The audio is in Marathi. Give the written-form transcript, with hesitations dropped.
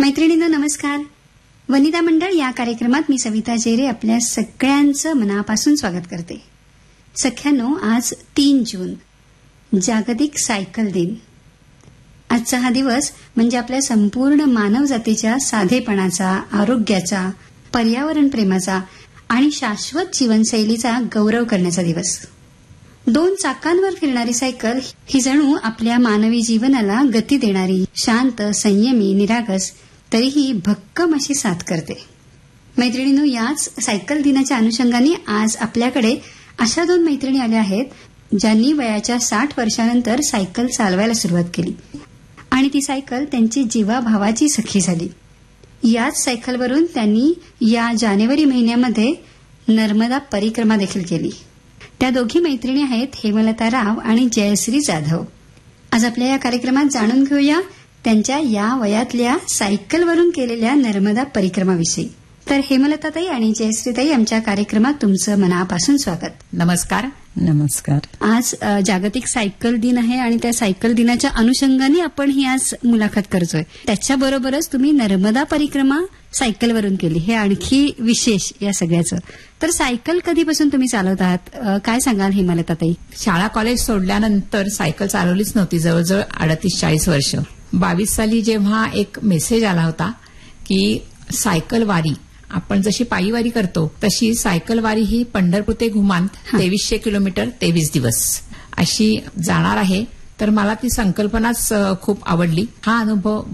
मैत्रिणींनो नमस्कार. वनिता मंडळ या कार्यक्रमात मी सविता जेरे आपल्या सगळ्यांचं मनापासून स्वागत करते. सख्यांनो, आज 3 जून जागतिक सायकल दिन. आजचा हा दिवस म्हणजे आपल्या संपूर्ण मानवजातीच्या साधेपणाचा, आरोग्याचा, पर्यावरण प्रेमाचा आणि शाश्वत जीवनशैलीचा गौरव करण्याचा दिवस. 2 चाकांवर फिरणारी सायकल ही जणू आपल्या मानवी जीवनाला गती देणारी, शांत, संयमी, निरागस, तरीही भक्कम अशी साथ करते. मैत्रिणींनो, याच सायकल दिनाच्या अनुषंगाने आज आपल्याकडे अशा 2 मैत्रिणी आल्या आहेत ज्यांनी वयाच्या 60 वर्षानंतर सायकल चालवायला सुरुवात केली आणि ती सायकल त्यांची जीवाभावाची सखी झाली. याच सायकलवरून त्यांनी या जानेवारी महिन्यामध्ये नर्मदा परिक्रमा देखील केली. त्या दोघी मैत्रिणी आहेत हेमलता राव आणि जयश्री जाधव. आज आपल्या या कार्यक्रमात जाणून घेऊया त्यांच्या या वयातल्या सायकलवरून केलेल्या नर्मदा परिक्रमाविषयी. तर हेमलताताई आणि जयश्रीताई, आमच्या कार्यक्रमात तुमचं मनापासून स्वागत. नमस्कार. नमस्कार. आज जागतिक सायकल दिन आहे आणि त्या सायकल दिनाच्या अनुषंगाने आपण ही आज मुलाखत करतोय. त्याच्याबरोबरच तुम्ही नर्मदा परिक्रमा सायकलवरून केली, हे आणखी विशेष या सगळ्याचं. तर सायकल कधीपासून तुम्ही चालवत आहात, काय सांगाल हेमलताताई? शाळा कॉलेज सोडल्यानंतर सायकल चालवलीच नव्हती जवळजवळ 38-40 वर्ष. 22 साली जेव्हा एक मेसेज आला होता की सायकल वारी, आपण जशी पायीवारी करतो तशी सायकल वारी ही पंढरपूर ते घुमांत 2300 किलोमीटर 23 दिवस अशी जाणार आहे. तर मला ती संकल्पनाच खूप आवडली. हा अनुभव